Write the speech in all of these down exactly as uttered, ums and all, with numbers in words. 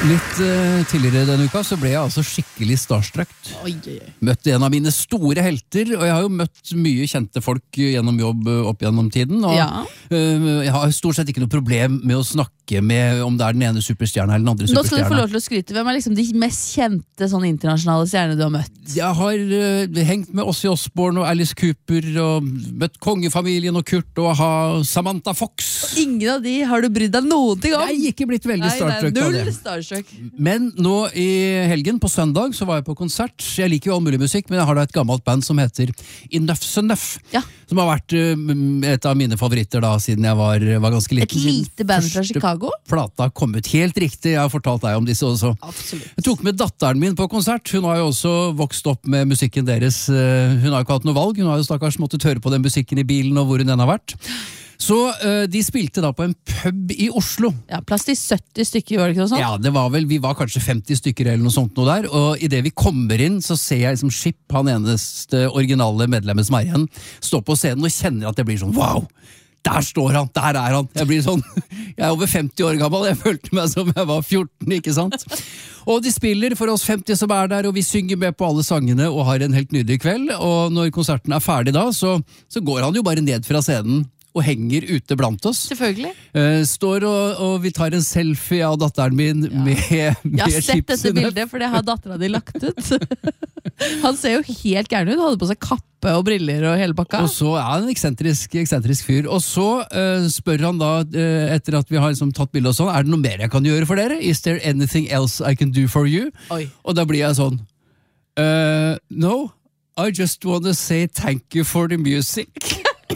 Litt uh, tidligere denne uka så ble jeg altså skikkelig starstruck. Oi, oi, oi. Møtte en av mine store helter, og jeg har jo møtt mye kjente folk gjennom jobb opp gjennom tiden. Og, Ja. uh, jeg har stort sett ikke noe problem med å snakke med om det er den ene superstjerna eller den andre Nå skal du få superstjerna. lov til å skryte. Hvem er liksom de mest kjente sånn internasjonale stjernene du har møtt? Jeg har uh, hengt med Ozzy Osbourne og Alice Cooper, og møtt kongefamilien og Kurt og ha Samantha Fox. Ingen av de har du brydd deg noen ting om? Jeg er ikke blitt veldig Nei, det er starstruck av null det. starstruck. Men nå i helgen, på søndag, så var jeg på konsert. Jeg liker jo all mulig musikk, men jeg har da et gammelt band som heter Enough's Enough. Ja. Som har vært uh, et av mine favoritter da, siden jeg var, var ganske liten. Et lite band fra Første Chicago? Plata kom ut helt riktig, jeg har fortalt deg om disse også. Absolutt. Jeg tok med datteren min på konsert. Hun har jo også vokst opp med musikken deres. Uh, hun har jo ikke hatt noe valg, hun har jo stakkars måttet høre på den musikken i bilen og hvor hun den har vært. Så uh, de spilte da på en pub i Oslo. Ja, plass til sytti stykker, var det ikke noe sånt? Ja, det var vel, vi var kanskje femti stykker eller noe sånt noe der, og i det vi kommer inn, så ser jeg liksom Skip, han eneste originale medlemmet som er igjen, stå på scenen og kjenner at jeg blir sånn, wow! Der står han, der er han! Jeg blir sånn, jeg er over femti år gammel, jeg følte meg som jeg var fjorten, ikke sant? Og de spiller for oss femti som er der, og vi synger med på alle sangene og har en helt nydelig kveld, og når konserten er ferdig da, så, så går han jo bare ned fra scenen, og henger ute blant oss. Selvfølgelig. Uh, står og, og vi tar en selfie av datteren min Ja. med, med Jeg har sett Skip dette Enough. bildet, for det har datteren din lagt ut. Han ser jo helt gæren ut, hadde på seg kappe og briller og hele pakka. Og så er han en eksentrisk, eksentrisk fyr. Og så uh, spør han da, uh, etter at vi har liksom, tatt bilde og sånn, er det noe mer jeg kan gjøre for dere? Is there anything else I can do for you? Oi. Og da blir jeg sånn, uh, no, I just want to say thank you for the music.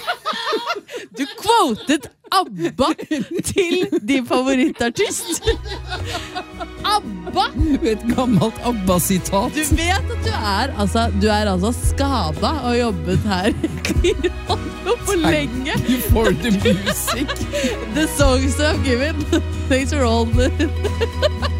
Du quotet ABBA til din favorittartist. ABBA! Et gammelt ABBA-sitat. Du vet at du er altså, du er altså skada og jobbet her i radio for lenge. Thank you for the music. The songs you have given. Thanks for all the